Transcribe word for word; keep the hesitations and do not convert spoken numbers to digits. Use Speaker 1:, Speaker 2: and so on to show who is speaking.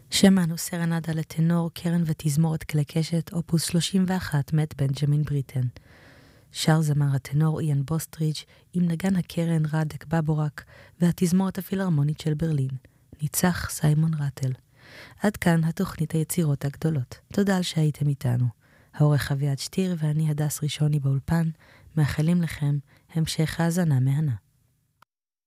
Speaker 1: שמענו סרנדה לטנור, קרן ותזמורת כלי קשת, אופוס שלושים ואחת מאת בנג'מין בריטן. שר זמר הטנור איאן בוסטריץ' עם נגן הקרן רדק בבורק והתזמורת הפילהרמונית של ברלין. ניצח סיימון רטל. עד כאן התוכנית היצירות הגדולות. תודה על שהייתם איתנו. העורך אביעד שטיר ואני הדס ראשוני באולפן, מאחלים לכם המשך האזנה מהנה.